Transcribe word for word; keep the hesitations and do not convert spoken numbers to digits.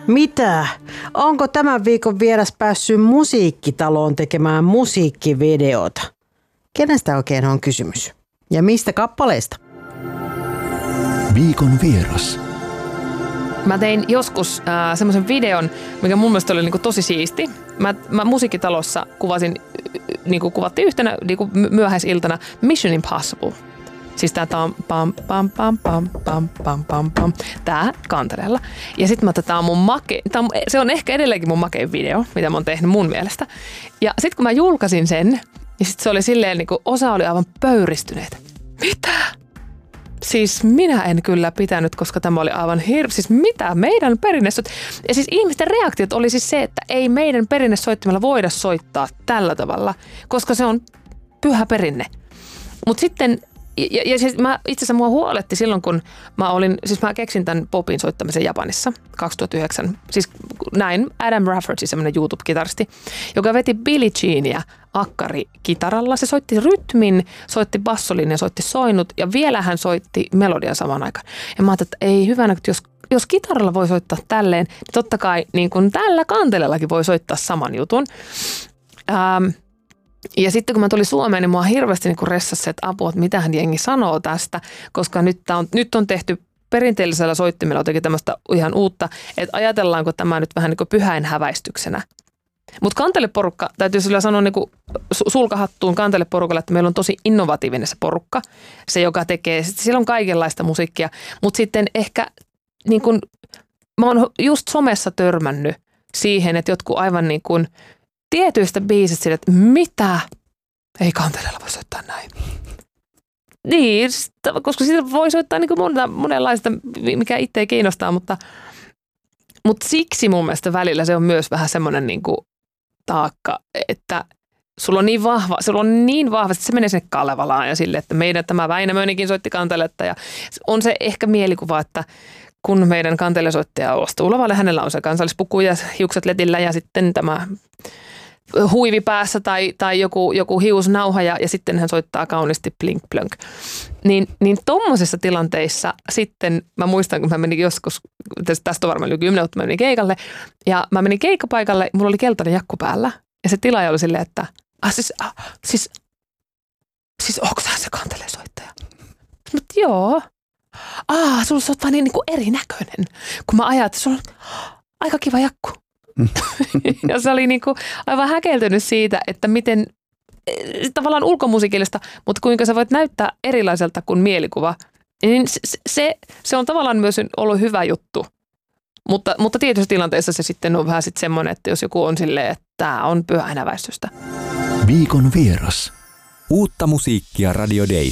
Mitä? Onko tämän viikon vieras päässyt musiikkitaloon tekemään musiikkivideota? Kenestä oikein on kysymys? Ja mistä kappaleista? Viikon vieras. Mä tein joskus äh, semmoisen videon, mikä mun mielestä oli niinku tosi siisti. Mä, mä musiikkitalossa kuvasin, niinku kuvattiin yhtenä niinku myöhäisiltana Mission Impossible. Siis tää tam pam pam pam pam pam pam pam pam. Tää kanteleella. Ja sit mä oon mun make, tää on, se on ehkä edelleenkin mun makein video, mitä mä oon tehnyt mun mielestä. Ja sit kun mä julkaisin sen, ja sit se oli silleen niinku osa oli aivan pöyristyneet. Mitä? Siis minä en kyllä pitänyt, koska tämä oli aivan hirveä. Siis mitä? Meidän perinnesoit... Ja siis ihmisten reaktiot oli siis se, että ei meidän perinnesoittimella voida soittaa tällä tavalla, koska se on pyhä perinne. Mutta sitten... Ja, ja siis mä, itse asiassa mua huoletti silloin, kun mä olin... Siis mä keksin tämän popin soittamisen Japanissa kaksituhattayhdeksän. Siis näin Adam Rafferty, semmoinen YouTube-kitaristi, joka veti Billie Jeania akkarikitaralla. Se soitti rytmin, soitti bassolin ja soitti soinut ja vielä hän soitti melodian samaan aikaan. Ja mä ajattelin, että ei hyvänä, että jos, jos kitaralla voi soittaa tälleen, niin totta kai niin kuin tällä kantelellakin voi soittaa saman jutun. Ähm, ja sitten kun mä tulin Suomeen, niin mua hirveästi niin ressasi, että apua, että mitähän jengi sanoo tästä, koska nyt on, nyt on tehty perinteellisellä soittimella jotenkin tämmöistä ihan uutta, että ajatellaanko tämä nyt vähän niin kuin pyhäinhäväistyksenä. Mutta kanteleporukka, täytyy sillä sanoa niin kuin sulkahattuun kanteleporukalle, että meillä on tosi innovatiivinen se porukka, se joka tekee, siellä on kaikenlaista musiikkia, mutta sitten ehkä niin kuin, mä oon just somessa törmännyt siihen, että jotkut aivan niin kuin tietyistä biisistä sille, että mitä, ei kanteleella voi soittaa näin. Niin, koska siitä voi soittaa niin kuin monenlaista, mikä itseä kiinnostaa, mutta, mutta siksi mun mielestä välillä se on myös vähän semmoinen niin kuin taakka, että sulla on niin vahva, sulla on niin vahvasti, se menee sinne Kalevalaan ja sille, että meidän tämä Väinämöinikin soitti kanteletta ja on se ehkä mielikuva, että kun meidän kantelesoittaja ostuu lavalle, hänellä on se kansallispuku ja hiukset letillä ja sitten tämä huivi päässä tai, tai joku, joku hiusnauha ja, ja sitten hän soittaa kauniisti plink plönk. Niin, niin tommosissa tilanteissa sitten mä muistan, kun mä menin joskus, tästä on varmaan yli kymmenen vuotta, mä menin keikalle ja mä menin keikkapaikalle, mulla oli keltainen jakku päällä ja se tilaaja oli silleen, että ah, siis, ah, siis, siis onko sä se kantelesoittaja? Mutta joo. Ah, sulla on vaan niin, niin kuin erinäköinen, kun mä ajattelin, että sulla on aika kiva jakku. Ja se oli niin kuin aivan häkeltynyt siitä, että miten tavallaan ulkomusiikillista, mutta kuinka sä voit näyttää erilaiselta kuin mielikuva. Niin se, se, se on tavallaan myös ollut hyvä juttu. Mutta, mutta tietyissä tilanteissa se sitten on vähän sitten semmoinen, että jos joku on silleen, että tämä on pyhäinhäväistystä. Viikon vieras. Uutta musiikkia Radio Days.